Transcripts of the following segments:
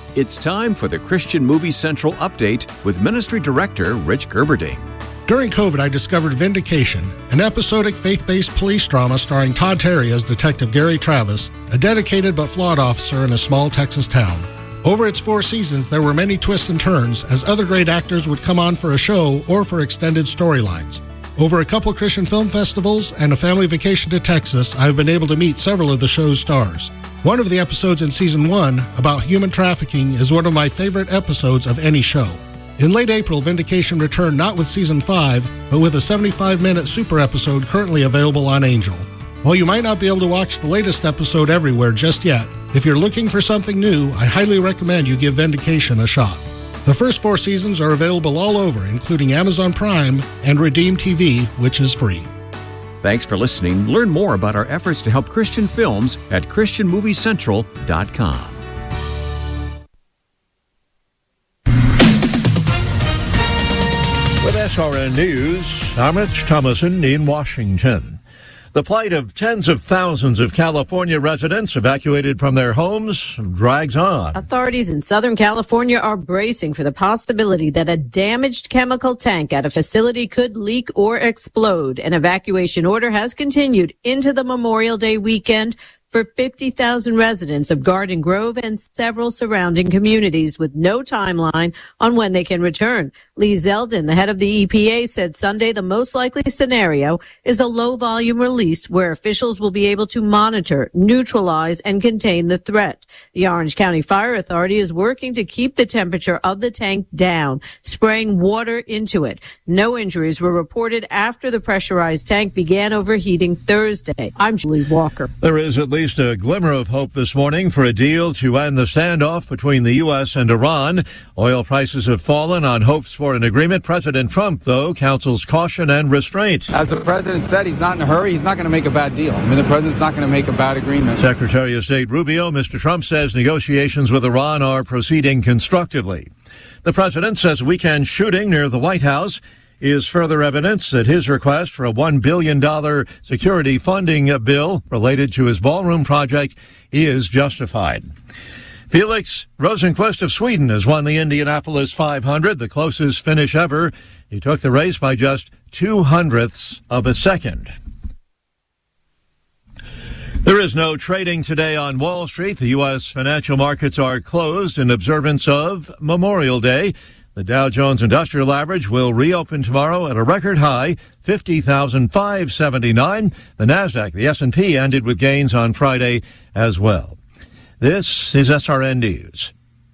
It's time for the Christian Movie Central Update with Ministry Director Rich Gerberding. During COVID, I discovered Vindication, an episodic faith-based police drama starring Todd Terry as Detective Gary Travis, a dedicated but flawed officer in a small Texas town. Over its 4 seasons, there were many twists and turns as other great actors would come on for a show or for extended storylines. Over a couple Christian film festivals and a family vacation to Texas, I've been able to meet several of the show's stars. One of the episodes in Season 1 about human trafficking is one of my favorite episodes of any show. In late April, Vindication returned not with Season 5, but with a 75-minute super episode currently available on Angel. While you might not be able to watch the latest episode everywhere just yet, if you're looking for something new, I highly recommend you give Vindication a shot. The first 4 seasons are available all over, including Amazon Prime and Redeem TV, which is free. Thanks for listening. Learn more about our efforts to help Christian films at ChristianMovieCentral.com. With SRN News, I'm Rich Thomason in Washington. The plight of tens of thousands of California residents evacuated from their homes drags on. Authorities in Southern California are bracing for the possibility that a damaged chemical tank at a facility could leak or explode. An evacuation order has continued into the Memorial Day weekend for 50,000 residents of Garden Grove and several surrounding communities with no timeline on when they can return. Lee Zeldin, the head of the EPA, said Sunday the most likely scenario is a low-volume release where officials will be able to monitor, neutralize, and contain the threat. The Orange County Fire Authority is working to keep the temperature of the tank down, spraying water into it. No injuries were reported after the pressurized tank began overheating Thursday. I'm Julie Walker. There is at least a glimmer of hope this morning for a deal to end the standoff between the U.S. and Iran. Oil prices have fallen on hopes for an agreement. President Trump, though, counsels caution and restraint. As the president said, he's not in a hurry. He's not going to make a bad deal. I mean, the president's not going to make a bad agreement. Secretary of State Rubio, Mr. Trump says negotiations with Iran are proceeding constructively. The president says a weekend shooting near the White House is further evidence that his request for a $1 billion security funding bill related to his ballroom project is justified. Felix Rosenqvist of Sweden has won the Indianapolis 500, the closest finish ever. He took the race by just 0.02 of a second. There is no trading today on Wall Street. The U.S. financial markets are closed in observance of Memorial Day. The Dow Jones Industrial Average will reopen tomorrow at a record high, 50,579. The Nasdaq, the S&P, ended with gains on Friday as well. This is SRN News.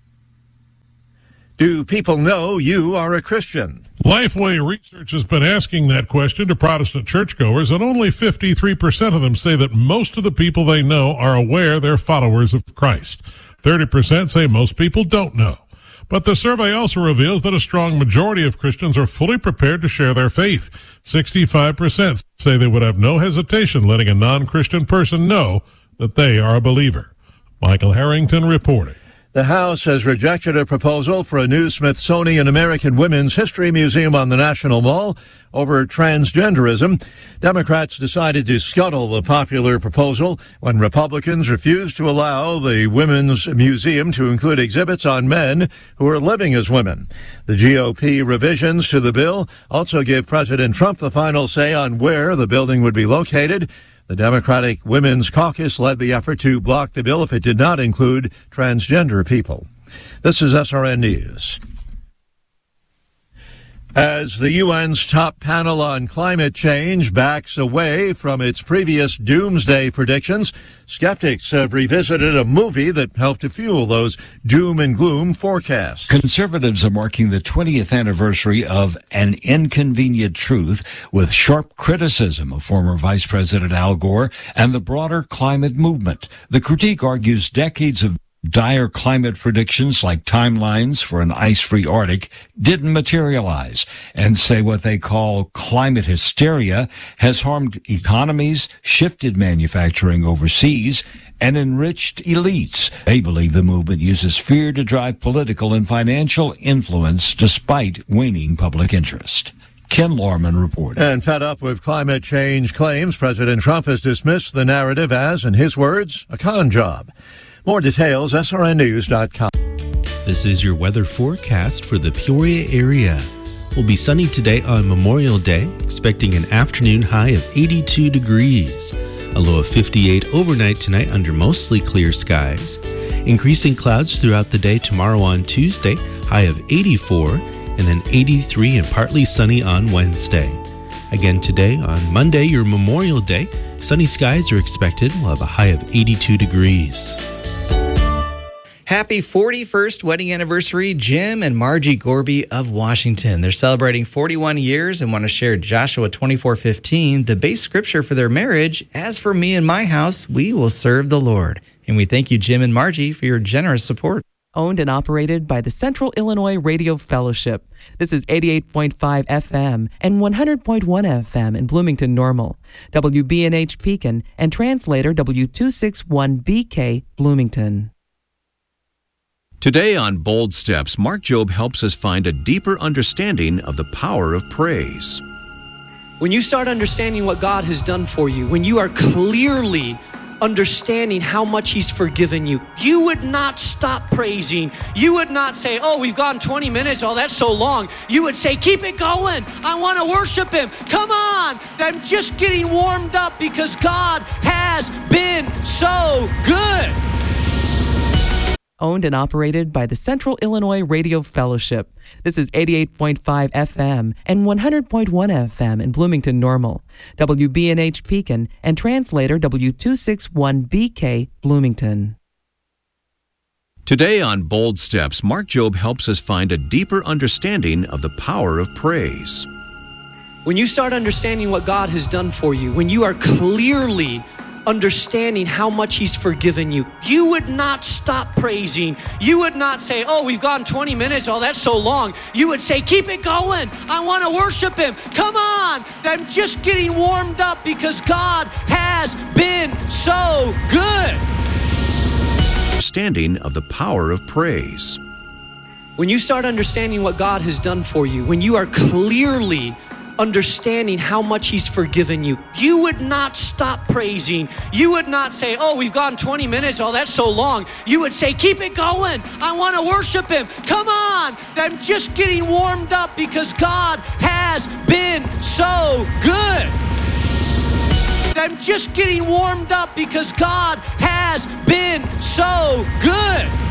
Do people know you are a Christian? Lifeway Research has been asking that question to Protestant churchgoers, and only 53% of them say that most of the people they know are aware they're followers of Christ. 30% say most people don't know. But the survey also reveals that a strong majority of Christians are fully prepared to share their faith. 65% say they would have no hesitation letting a non-Christian person know that they are a believer. Michael Harrington reporting. The House has rejected a proposal for a new Smithsonian American Women's History Museum on the National Mall over transgenderism. Democrats decided to scuttle the popular proposal when Republicans refused to allow the Women's Museum to include exhibits on men who are living as women. The GOP revisions to the bill also give President Trump the final say on where the building would be located. The Democratic Women's Caucus led the effort to block the bill if it did not include transgender people. This is SRN News. As the UN's top panel on climate change backs away from its previous doomsday predictions, skeptics have revisited a movie that helped to fuel those doom and gloom forecasts. Conservatives are marking the 20th anniversary of An Inconvenient Truth with sharp criticism of former Vice President Al Gore and the broader climate movement. The critique argues decades of dire climate predictions like timelines for an ice-free Arctic didn't materialize, and say what they call climate hysteria has harmed economies, shifted manufacturing overseas, and enriched elites. They believe the movement uses fear to drive political and financial influence despite waning public interest. Ken Lorman reported. And fed up with climate change claims, President Trump has dismissed the narrative as, in his words, a con job. More details, srnnews.com. This is your weather forecast for the Peoria area. We'll be sunny today on Memorial Day, expecting an afternoon high of 82 degrees. A low of 58 overnight tonight under mostly clear skies. Increasing clouds throughout the day tomorrow on Tuesday, high of 84, and then 83 and partly sunny on Wednesday. Again today on Monday, your Memorial Day, sunny skies are expected. We'll have a high of 82 degrees. Happy 41st wedding anniversary, Jim and Margie Gorby of Washington. They're celebrating 41 years and want to share Joshua 24:15, the base scripture for their marriage. As for me and my house, we will serve the Lord. And we thank you, Jim and Margie, for your generous support. Owned and operated by the Central Illinois Radio Fellowship. This is 88.5 FM and 100.1 FM in Bloomington Normal, WBNH Pekin, and translator W261BK Bloomington. Today on Bold Steps, Mark Jobe helps us find a deeper understanding of the power of praise. When you start understanding what God has done for you, when you are clearly understanding how much He's forgiven you, you would not stop praising. You would not say, oh, we've gone 20 minutes. Oh, that's so long. You would say, keep it going. I want to worship Him. Come on. I'm just getting warmed up because God has been so good. Owned and operated by the Central Illinois Radio Fellowship. This is 88.5 FM and 100.1 FM in Bloomington Normal, WBNH Pekin, and translator W261BK Bloomington. Today on Bold Steps, Mark Jobe helps us find a deeper understanding of the power of praise. When you start understanding what God has done for you, when you are clearly understanding how much He's forgiven you, you would not stop praising. You would not say, oh, we've gone 20 minutes. Oh, that's so long. You would say, keep it going. I want to worship Him. Come on. I'm just getting warmed up because God has been so good. Understanding of the power of praise. When you start understanding what God has done for you, when you are clearly understanding how much He's forgiven you, you would not stop praising. You would not say, oh, we've gone 20 minutes. Oh, that's so long. You would say, keep it going. I want to worship Him. Come on. I'm just getting warmed up because God has been so good. I'm just getting warmed up because God has been so good.